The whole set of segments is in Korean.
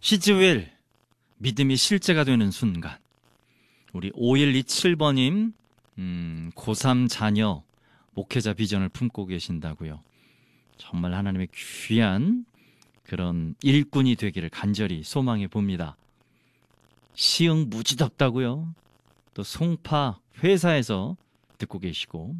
히즈웰, 믿음이 실제가 되는 순간. 우리 5127번님, 고3 자녀, 목회자 비전을 품고 계신다고요. 정말 하나님의 귀한 그런 일꾼이 되기를 간절히 소망해 봅니다. 시흥 무지 덥다고요. 또 송파 회사에서 듣고 계시고,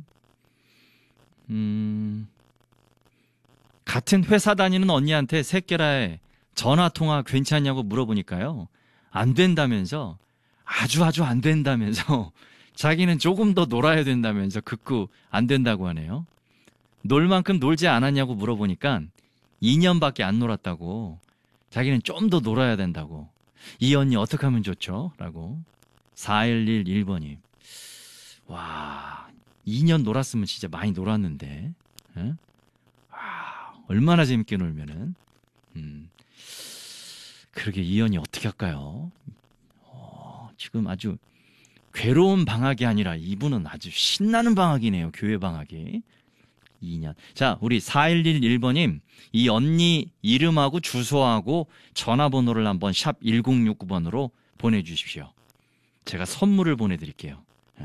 같은 회사 다니는 언니한테 새끼라에 전화통화 괜찮냐고 물어보니까요, 안 된다면서, 아주 안 된다면서, 자기는 조금 더 놀아야 된다면서 극구 안 된다고 하네요. 놀 만큼 놀지 않았냐고 물어보니까 2년밖에 안 놀았다고, 자기는 좀 더 놀아야 된다고. 이 언니 어떻게 하면 좋죠? 라고. 4111번님. 와, 2년 놀았으면 진짜 많이 놀았는데. 에? 와, 얼마나 재밌게 놀면은. 그러게 이 언니 어떻게 할까요? 지금 아주 괴로운 방학이 아니라 이분은 아주 신나는 방학이네요. 교회 방학이. 2년. 자, 우리 4111번님, 이 언니 이름하고 주소하고 전화번호를 한번 샵 1069번으로 보내주십시오. 제가 선물을 보내드릴게요.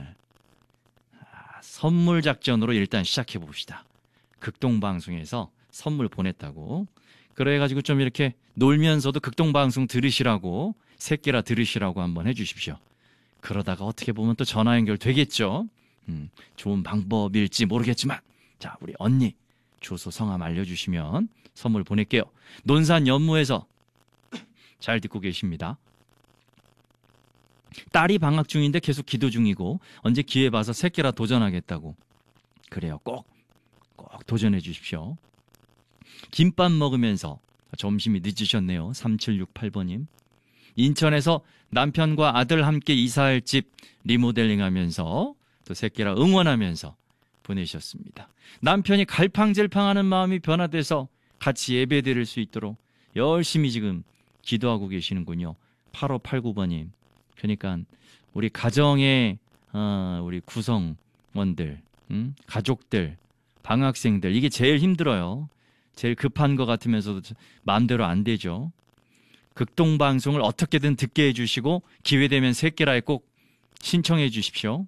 선물 작전으로 일단 시작해 봅시다. 극동방송에서 선물 보냈다고. 그래가지고 좀 이렇게 놀면서도 극동방송 들으시라고, 새끼라 들으시라고 한번 해주십시오. 그러다가 어떻게 보면 또 전화 연결 되겠죠. 좋은 방법일지 모르겠지만, 자, 우리 언니 주소 성함 알려주시면 선물 보낼게요. 논산 연무에서 잘 듣고 계십니다. 딸이 방학 중인데 계속 기도 중이고 언제 기회 봐서 새끼라 도전하겠다고. 그래요. 꼭 도전해 주십시오. 김밥 먹으면서 점심이 늦으셨네요. 3768번님. 인천에서 남편과 아들 함께 이사할 집 리모델링 하면서 또 새끼라 응원하면서 보내셨습니다. 남편이 갈팡질팡하는 마음이 변화돼서 같이 예배 드릴 수 있도록 열심히 지금 기도하고 계시는군요. 8589번님. 그러니까 우리 가정의 우리 구성원들, 가족들, 방학생들, 이게 제일 힘들어요. 제일 급한 것 같으면서도 마음대로 안 되죠. 극동방송을 어떻게든 듣게 해주시고 기회되면 새끼라에 꼭 신청해 주십시오.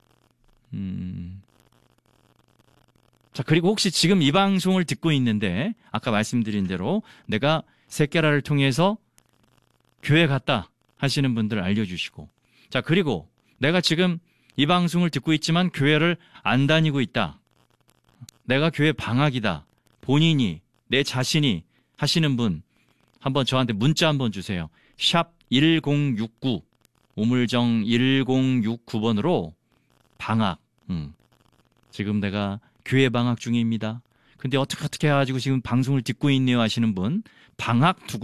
자, 그리고 혹시 지금 이 방송을 듣고 있는데 아까 말씀드린 대로 내가 새끼라를 통해서 교회 갔다 하시는 분들 알려주시고, 자, 그리고 내가 지금 이 방송을 듣고 있지만 교회를 안 다니고 있다, 내가 교회 방학이다, 본인이 내 자신이 하시는 분 한번 저한테 문자 한번 주세요. 샵 1069 우물정 1069번으로 방학, 지금 내가 교회 방학 중입니다. 근데 어떻게 해가지고 지금 방송을 듣고 있네요 하시는 분, 방학 두고